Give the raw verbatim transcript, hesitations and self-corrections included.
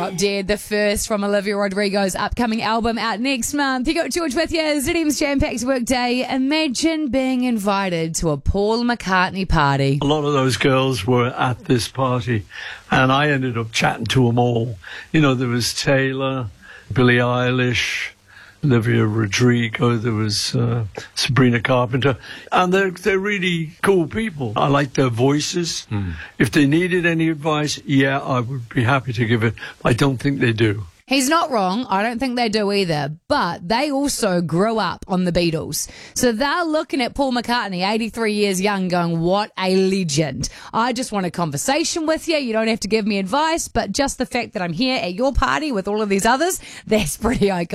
Up Dead, the first from Olivia Rodrigo's upcoming album out next month. You got George with you. Z D M's jam-packed workday. Imagine being invited to a Paul McCartney party. A lot of those girls were at this party, and I ended up chatting to them all. You know, there was Taylor, Billie Eilish, Olivia Rodrigo, there was uh, Sabrina Carpenter, and they're, they're really cool people. I like their voices. Mm. If they needed any advice, yeah, I would be happy to give it. I don't think they do. He's not wrong. I don't think they do either. But they also grew up on the Beatles. So they're looking at Paul McCartney, eighty-three years young, going, what a legend. I just want a conversation with you. You don't have to give me advice. But just the fact that I'm here at your party with all of these others, that's pretty iconic.